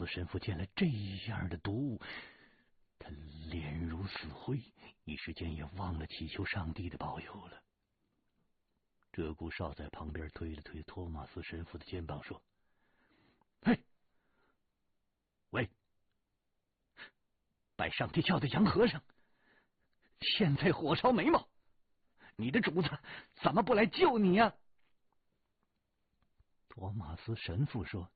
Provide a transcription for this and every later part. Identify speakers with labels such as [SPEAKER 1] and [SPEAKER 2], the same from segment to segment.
[SPEAKER 1] 斯神父见了这样的读物，他脸如死灰，一时间也忘了祈求上帝的保佑了。鹧鸪哨在旁边推了推托马斯神父的肩膀，说：“嘿，喂，拜上帝教的洋和尚，现在火烧眉毛，你的主子怎么不来救你呀？”托马斯神父说：“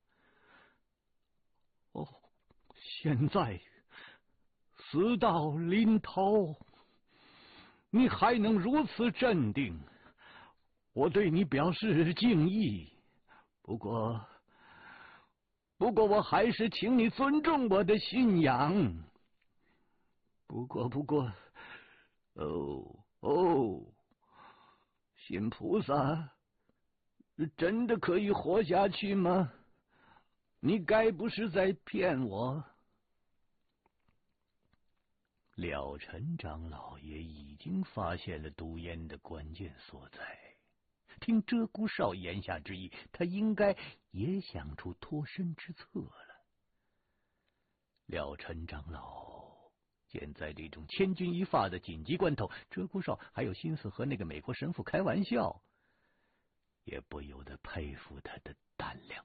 [SPEAKER 1] 哦，现在死到临头，你还能如此镇定，我对你表示敬意。不过我还是请你尊重我的信仰。不过，信菩萨真的可以活下去吗？你该不是在骗我？”了尘长老也已经发现了毒烟的关键所在，听鹧鸪哨言下之意，他应该也想出脱身之策了。了尘长老见在这种千钧一发的紧急关头，鹧鸪哨还有心思和那个美国神父开玩笑，也不由得佩服他的胆量。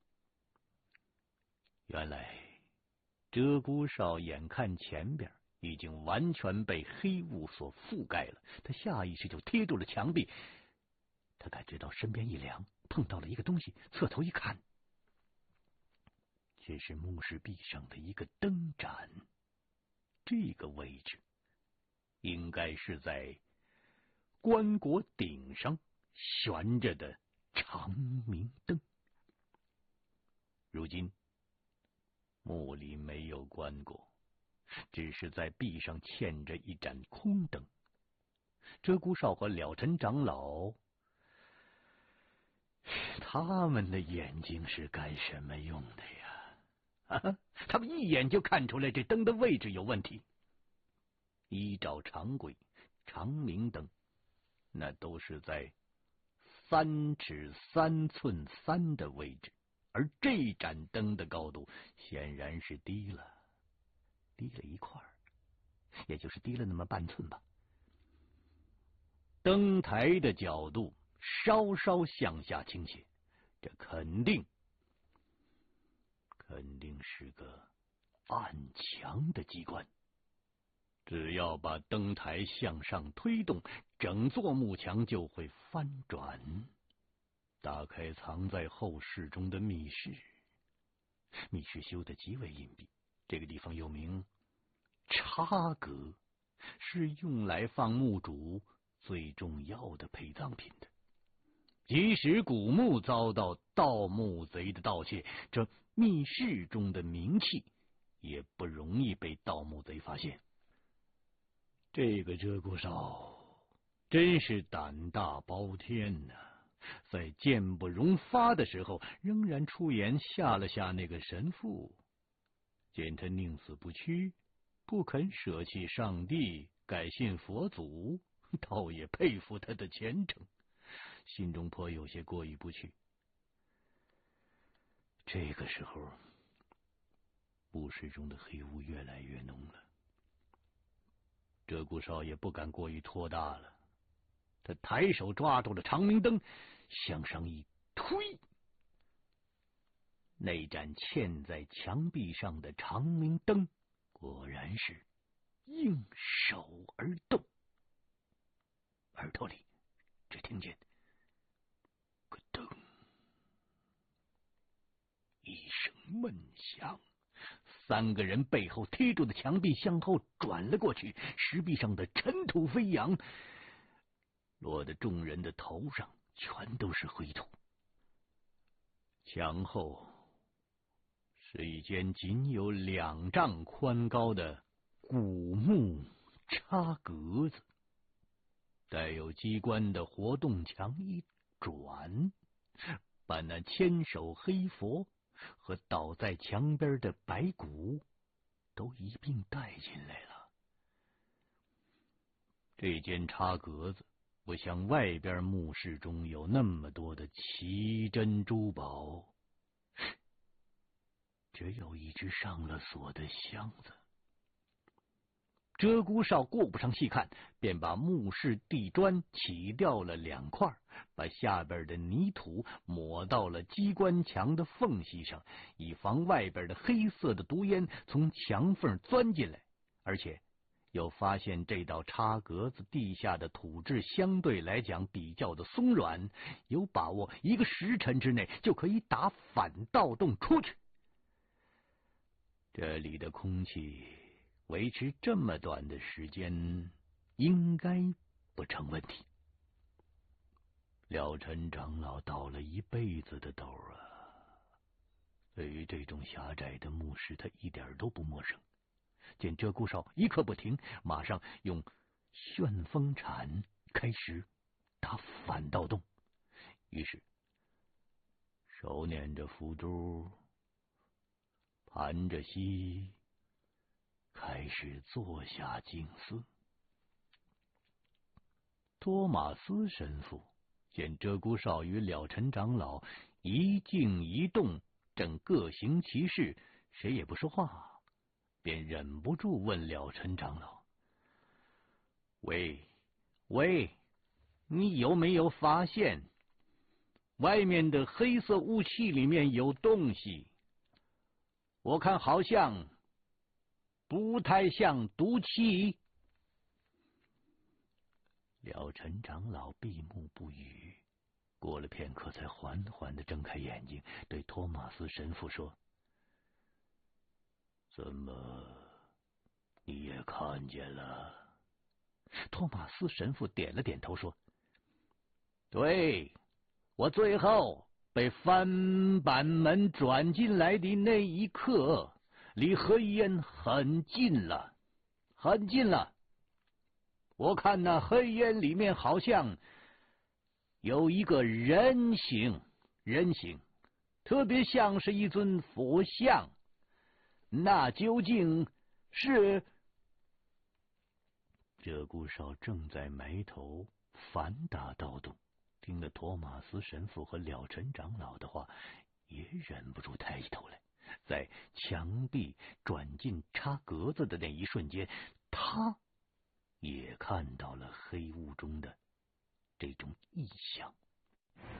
[SPEAKER 1] 原来鹧鸪哨眼看前边已经完全被黑雾所覆盖了，他下意识就贴住了墙壁。他感觉到身边一凉，碰到了一个东西，侧头一看，却是墓室壁上的一个灯盏。这个位置应该是在棺椁顶上悬着的长明灯。如今墓里没有棺椁，只是在壁上嵌着一盏空灯。鹧鸪哨和了尘长老，他们的眼睛是干什么用的呀？他们一眼就看出来这灯的位置有问题。依照常规，长明灯那都是在3尺3寸3的位置，而这盏灯的高度显然是低了一块，也就是低了那么半寸吧。灯台的角度稍稍向下倾斜，这肯定是个暗墙的机关。只要把灯台向上推动，整座幕墙就会翻转，打开藏在后室中的密室。密室修得极为隐蔽，这个地方又名插阁，是用来放墓主最重要的陪葬品的。即使古墓遭到盗墓贼的盗窃，这密室中的冥器也不容易被盗墓贼发现。这个鹧鸪哨真是胆大包天呐！在箭不容发的时候，仍然出言吓了吓那个神父。见他宁死不屈，不肯舍弃上帝，改信佛祖，倒也佩服他的虔诚，心中颇有些过意不去。这个时候，墓室中的黑雾越来越浓了。鹧鸪哨也不敢过于托大了，他抬手抓住了长明灯，向上一推，那盏嵌在墙壁上的长明灯果然是应手而动。耳朵里只听见咯噔一声闷响，3个人背后贴住的墙壁向后转了过去，石壁上的尘土飞扬，落得众人的头上全都是灰土。墙后是一间仅有2丈宽高的古木插格子，带有机关的活动墙一转，把那千手黑佛和倒在墙边的白骨都一并带进来了。这间插格子不像外边墓室中有那么多的奇珍珠宝， 只有一只上了锁的箱子。鹧鸪哨顾不上细看，便把墓室地砖起掉了2块，把下边的泥土抹到了机关墙的缝隙上，以防外边的黑色的毒烟从墙缝钻进来。而且又发现这道插格子地下的土质相对来讲比较的松软，有把握1个时辰之内就可以打反盗洞出去。这里的空气维持这么短的时间，应该不成问题。廖陈长老倒了一辈子的斗啊，对于这种狭窄的墓室，他一点都不陌生。见鹧鸪哨一刻不停，马上用旋风铲开始打反盗洞。于是手捻着符珠，盘着膝，开始坐下静思。托马斯神父见鹧鸪哨与了尘长老一静一动，正各行其事，谁也不说话，便忍不住问了尘长老：“喂，你有没有发现外面的黑色雾气里面有东西？我看好像不太像毒气。”了尘长老闭目不语，过了片刻，才缓缓地睁开眼睛，对托马斯神父说：“怎么，你也看见了？”托马斯神父点了点头，说：“对，我最后被翻板门转进来的那一刻，离黑烟很近了，很近了。我看那黑烟里面好像有一个人形，特别像是一尊佛像。那究竟是……”鹧鸪哨正在埋头反打盗洞，听了托马斯神父和了尘长老的话，也忍不住抬起头来。在墙壁转进插格子的那一瞬间，他也看到了黑雾中的这种异象。